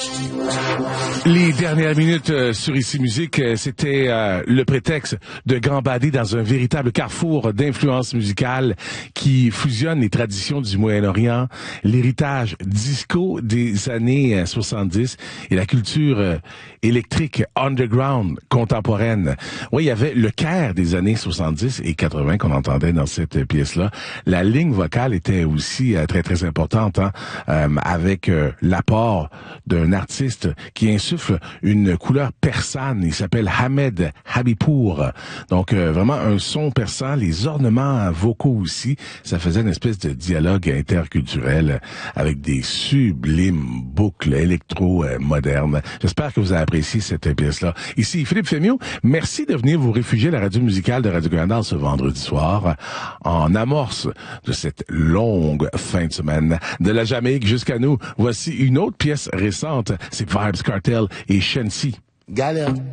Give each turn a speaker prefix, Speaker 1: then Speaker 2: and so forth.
Speaker 1: Les dernières minutes sur Ici Musique, c'était le prétexte de gambader dans un véritable carrefour d'influences musicales qui fusionne les traditions du Moyen-Orient, l'héritage disco des années 70 et la culture électrique underground contemporaine. Oui, il y avait le Caire des années 70 et 80 qu'on entendait dans cette pièce-là. La ligne vocale était aussi très, très importante, avec l'apport d'un artiste qui insuffle une couleur persane. Il s'appelle Ahmed Habipour. Donc, vraiment un son persan, les ornements vocaux aussi. Ça faisait une espèce de dialogue interculturel avec des sublimes boucles électro-modernes. J'espère que vous avez apprécié cette pièce-là. Ici Philippe Fémiot. Merci de venir vous réfugier à la radio musicale de Radio-Canada ce vendredi soir, en amorce de cette longue fin de semaine. De la Jamaïque jusqu'à nous, voici une autre pièce récente. C'est Vybz Kartel et Shensi.
Speaker 2: Galère.